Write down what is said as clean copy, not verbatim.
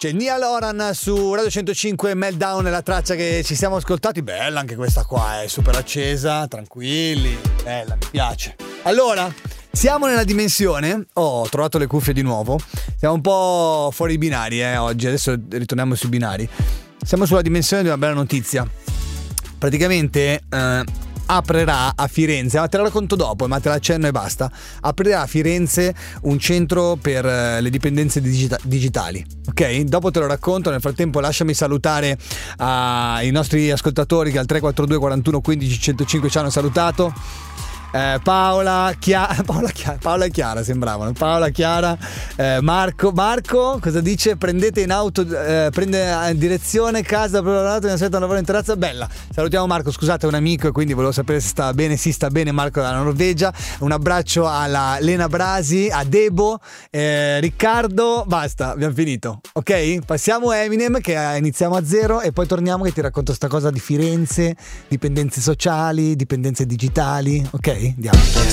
C'è Nia Loran su Radio 105, Meltdown è la traccia che ci siamo ascoltati. Bella anche questa qua, è super accesa, tranquilli, bella, mi piace. Allora, siamo nella dimensione, ho trovato le cuffie di nuovo, siamo un po' fuori i binari oggi, adesso ritorniamo sui binari. Siamo sulla dimensione di una bella notizia. Praticamente aprirà a Firenze, ma te la racconto dopo, ma te la accenno e basta. Aprirà a Firenze un centro per le dipendenze digitali, ok? Dopo te lo racconto. Nel frattempo lasciami salutare i nostri ascoltatori che al 342 41 15 105 ci hanno salutato. Paola e Chiara sembravano. Paola, Chiara, Marco, cosa dice? Prendete in auto, prende in direzione casa, mi aspetta un lavoro in terrazza. Bella, salutiamo Marco, scusate, è un amico e quindi volevo sapere se sta bene. Sì, sta bene Marco dalla Norvegia. Un abbraccio alla Lena Brasi, a Debo, Riccardo. Basta, abbiamo finito, ok? Passiamo a Eminem, che iniziamo a zero e poi torniamo che ti racconto sta cosa di Firenze, dipendenze sociali, dipendenze digitali, ok? Andiamo.